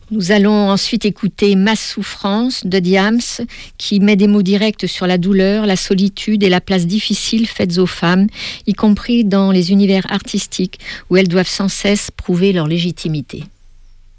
Nous allons ensuite écouter Ma souffrance de Diams, qui met des mots directs sur la douleur, la solitude et la place difficile faite aux femmes, y compris dans les univers artistiques où elles doivent sans cesse prouver leur légitimité.